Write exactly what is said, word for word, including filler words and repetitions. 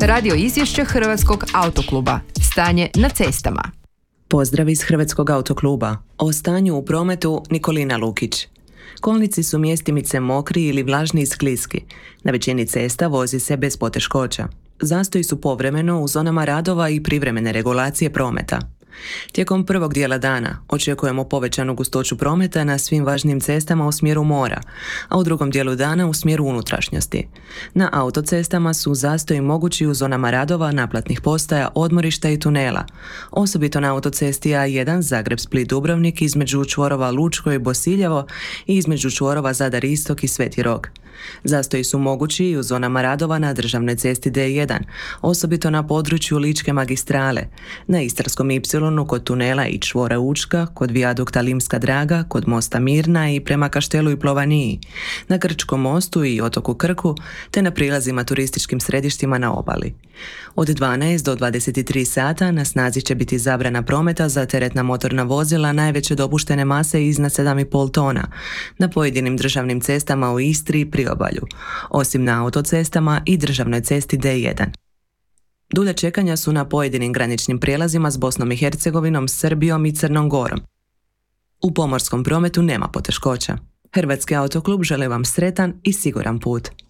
Radio izvješće Hrvatskog autokluba. Stanje na cestama. Pozdrav iz Hrvatskog autokluba. O stanju u prometu Nikolina Lukić. Kolnici su mjestimice mokri ili vlažni i skliski. Na većini cesta vozi se bez poteškoća. Zastoji su povremeno u zonama radova i privremene regulacije prometa. Tijekom prvog dijela dana očekujemo povećanu gustoću prometa na svim važnim cestama u smjeru mora, a u drugom dijelu dana u smjeru unutrašnjosti. Na autocestama su zastoji mogući u zonama radova, naplatnih postaja, odmorišta i tunela, osobito na autocesti A jedan Zagreb-Split-Dubrovnik između čvorova Lučko i Bosiljevo i između čvorova Zadar-Istok i Sveti Rog. Zastoji su mogući i u zonama radova na državnoj cesti D jedan, osobito na području Ličke magistrale, na Istarskom Ipsilonu kod tunela i čvora Učka, kod vijadukta Limska Draga, kod mosta Mirna i prema Kaštelu i Plovaniji, na Krčkom mostu i otoku Krku, te na prilazima turističkim središtima na obali. Od dvanaest do dvadeset tri sata na snazi će biti zabrana prometa za teretna motorna vozila najveće dopuštene mase iznad sedam i pol tona na pojedinim državnim cestama u Istri i Priobalju, osim na autocestama i državnoj cesti D jedan. Dulja čekanja su na pojedinim graničnim prijelazima s Bosnom i Hercegovinom, Srbijom i Crnom Gorom. U pomorskom prometu nema poteškoća. Hrvatski autoklub želi vam sretan i siguran put.